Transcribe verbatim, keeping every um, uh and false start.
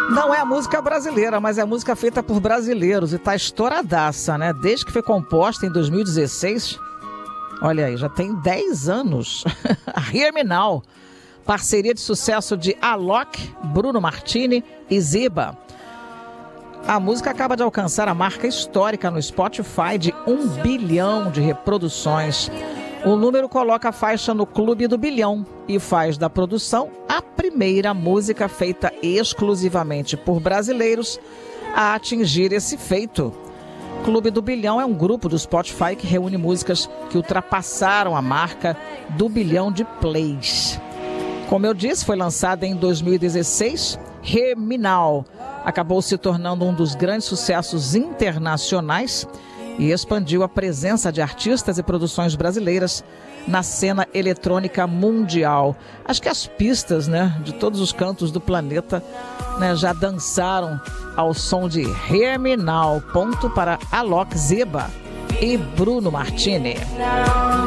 Não é a música brasileira, mas é a música feita por brasileiros e tá estouradaça, né? Desde que foi composta em dois mil e dezesseis. Olha aí, já tem dez anos. Hear Me Now. Parceria de sucesso de Alok, Bruno Martini e Ziba. A música acaba de alcançar a marca histórica no Spotify de um bilhão de reproduções. O número coloca a faixa no clube do bilhão e faz da produção a primeira música feita exclusivamente por brasileiros a atingir esse feito. Clube do Bilhão é um grupo do Spotify que reúne músicas que ultrapassaram a marca do bilhão de plays. Como eu disse, foi lançada em dois mil e dezesseis, Hear Me Now acabou se tornando um dos grandes sucessos internacionais e expandiu a presença de artistas e produções brasileiras na cena eletrônica mundial. Acho que as pistas, né, de todos os cantos do planeta, né, já dançaram ao som de Hear Me Now. Ponto para Alok, Ziba e Bruno Martini.